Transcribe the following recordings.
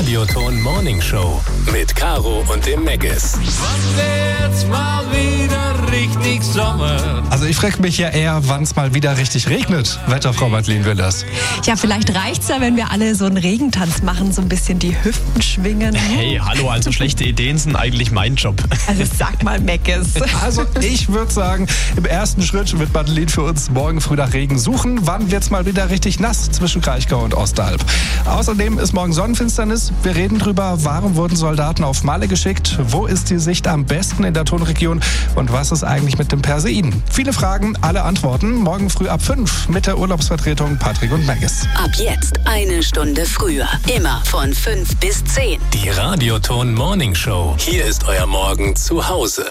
Radioton Morning Show mit Caro und dem Meggis. Wann wird's mal wieder richtig Sommer? Also ich frage mich ja eher, wann es mal wieder richtig regnet. Wetterfrau Madeleine Willers. Ja, vielleicht reicht's ja, wenn wir alle so einen Regentanz machen, so ein bisschen die Hüften schwingen. Hey, hallo, also schlechte Ideen sind eigentlich mein Job. Also sag mal, Meggis. Also ich würde sagen, im ersten Schritt wird Madeleine für uns morgen früh nach Regen suchen. Wann wird's mal wieder richtig nass zwischen Kraichgau und Ostalb? Außerdem ist morgen Sonnenfinsternis. Wir reden drüber, warum wurden Soldaten auf Malle geschickt? Wo ist die Sicht am besten in der Tonregion? Und was ist eigentlich mit dem Perseiden? Viele Fragen, alle Antworten. Morgen früh ab 5 mit der Urlaubsvertretung Patrick und Meggis. Ab jetzt eine Stunde früher. Immer von 5 bis 10. Die Radioton Morning Show. Hier ist euer Morgen zu Hause.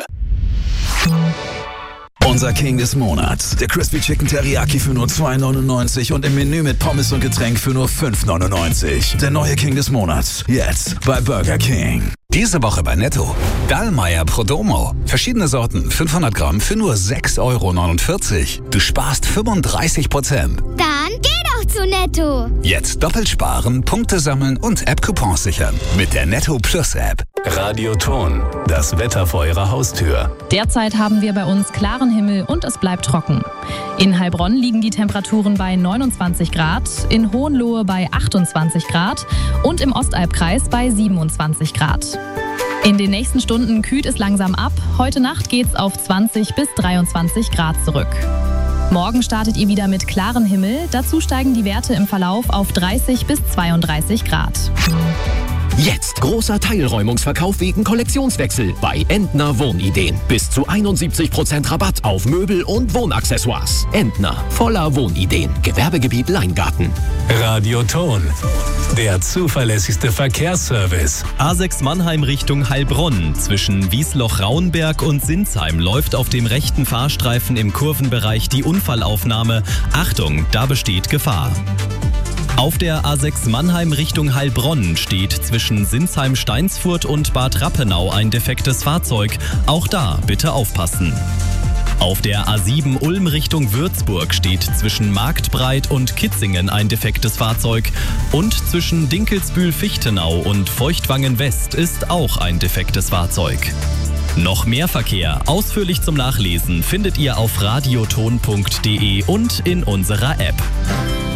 Unser King des Monats. Der Crispy Chicken Teriyaki für nur $2,99 und im Menü mit Pommes und Getränk für nur $5,99. Der neue King des Monats. Jetzt bei Burger King. Diese Woche bei Netto. Dallmayr Prodomo. Verschiedene Sorten, 500 Gramm für nur €6,49. Du sparst 35%. Dann geh doch zu Netto. Jetzt doppelt sparen, Punkte sammeln und App-Coupons sichern. Mit der Netto Plus App. Radioton. Das Wetter vor eurer Haustür. Derzeit haben wir bei uns klaren Himmel und es bleibt trocken. In Heilbronn liegen die Temperaturen bei 29 Grad, in Hohenlohe bei 28 Grad und im Ostalbkreis bei 27 Grad. In den nächsten Stunden kühlt es langsam ab. Heute Nacht geht's auf 20 bis 23 Grad zurück. Morgen startet ihr wieder mit klarem Himmel. Dazu steigen die Werte im Verlauf auf 30 bis 32 Grad. Jetzt großer Teilräumungsverkauf wegen Kollektionswechsel bei Entner Wohnideen. Bis zu 71% Rabatt auf Möbel und Wohnaccessoires. Entner, voller Wohnideen. Gewerbegebiet Leingarten. Radioton. Der zuverlässigste Verkehrsservice. A6 Mannheim Richtung Heilbronn. Zwischen Wiesloch-Rauenberg und Sinsheim läuft auf dem rechten Fahrstreifen im Kurvenbereich die Unfallaufnahme. Achtung, da besteht Gefahr. Auf der A6 Mannheim Richtung Heilbronn steht zwischen Sinsheim-Steinsfurt und Bad Rappenau ein defektes Fahrzeug. Auch da bitte aufpassen. Auf der A7 Ulm Richtung Würzburg steht zwischen Marktbreit und Kitzingen ein defektes Fahrzeug. Und zwischen Dinkelsbühl-Fichtenau und Feuchtwangen West ist auch ein defektes Fahrzeug. Noch mehr Verkehr, ausführlich zum Nachlesen, findet ihr auf radioton.de und in unserer App.